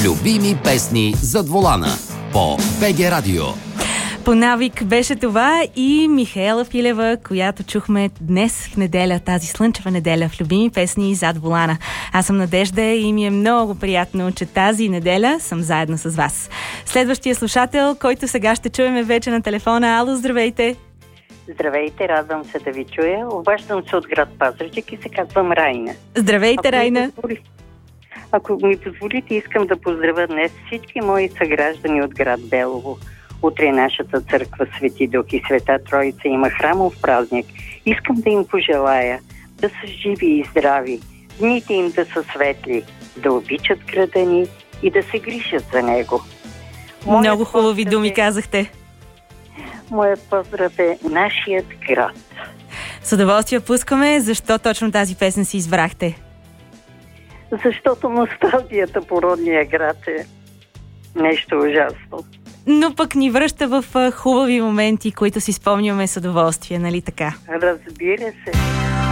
Любими песни зад волана по БГ Радио. По навик беше това и Михаела Филева, която чухме днес в неделя, тази слънчева неделя в Любими песни зад волана. Аз съм Надежда и ми е много приятно, че тази неделя съм заедно с вас. Следващия слушател, който сега ще чуем вече на телефона. Ало, здравейте! Здравейте, радвам се да ви чуя. Обаждам се от град Пазарджик и се казвам Райна. Здравейте, Райна! Ако ми позволите, искам да поздравя днес всички мои съграждани от град Белово. Утре нашата църква Свети Дух и Света Троица има храмов празник. Искам да им пожелая да са живи и здрави, дните им да са светли, да обичат града ни и да се грижат за него. Много хубави думи казахте. Моят поздрав е нашият град. С удоволствие пускаме. Защо точно тази песен си избрахте? Защото носталгията по родния град е нещо ужасно. Но пък ни връща в хубави моменти, които си спомняме с удоволствие, нали така? Разбира се.